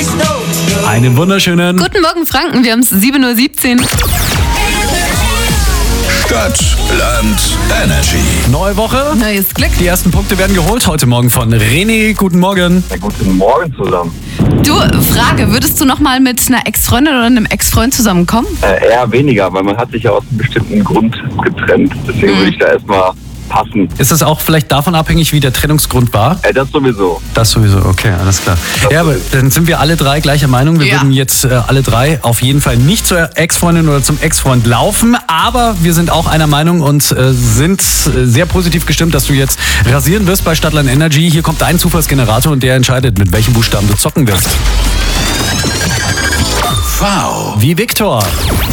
Einen wunderschönen Guten Morgen, Franken. Wir haben es 7:17 Uhr. Stadt, Land, Energy. neue Woche. Neues Glück. Die ersten Punkte werden geholt heute Morgen von René. Guten Morgen. Ja, guten Morgen zusammen. Du, Frage, würdest du nochmal mit einer Ex-Freundin oder einem Ex-Freund zusammenkommen? Eher weniger, weil man hat sich ja aus einem bestimmten Grund getrennt. Deswegen würde ich da erstmal passen. Ist das auch vielleicht davon abhängig, wie der Trennungsgrund war? Das sowieso. Das sowieso, okay, alles klar. Ja, aber dann sind wir alle drei gleicher Meinung. Wir Ja. würden jetzt alle drei auf jeden Fall nicht zur Ex-Freundin oder zum Ex-Freund laufen, aber wir sind auch einer Meinung und sind sehr positiv gestimmt, dass du jetzt rasieren wirst bei Stadtland Energy. Hier kommt dein Zufallsgenerator und der entscheidet, mit welchem Buchstaben du zocken wirst. V. Wie Viktor,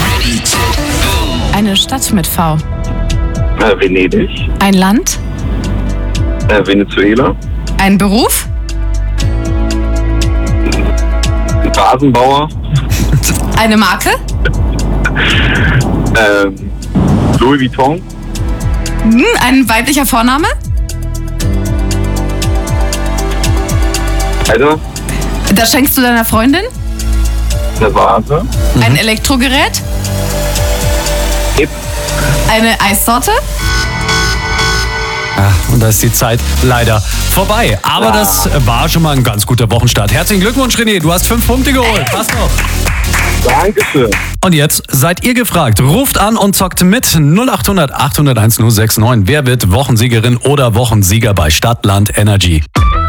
Eine Stadt mit V. Venedig. Ein Land. Venezuela. Ein Beruf. Rasenbauer. Eine Marke. Louis Vuitton. Ein weiblicher Vorname. Alter. Das schenkst du deiner Freundin. Eine Vase. Ein Elektrogerät. Hip. Eine Eissorte. und da ist die Zeit leider vorbei. Aber das war schon mal ein ganz guter Wochenstart. Herzlichen Glückwunsch, René, du hast 5 Punkte geholt. Passt noch. Dankeschön. Und jetzt seid ihr gefragt. Ruft an und zockt mit 0800 801 069. Wer wird Wochensiegerin oder Wochensieger bei Stadtland Energy?